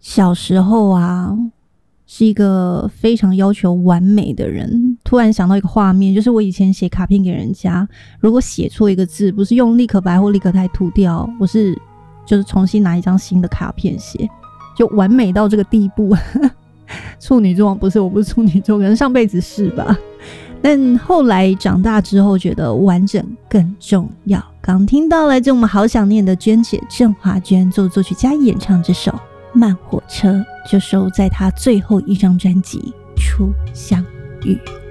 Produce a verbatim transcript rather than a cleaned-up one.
小时候啊，是一个非常要求完美的人。突然想到一个画面，就是我以前写卡片给人家，如果写错一个字，不是用立可白或立可带涂掉，我是就是重新拿一张新的卡片写，就完美到这个地步。处女座不是，我不是处女座，可能上辈子是吧。但后来长大之后，觉得完整更重要。刚听到来自我们好想念的娟姐郑华娟做作曲家演唱这首《慢火车》，就收在她最后一张专辑《初相遇》。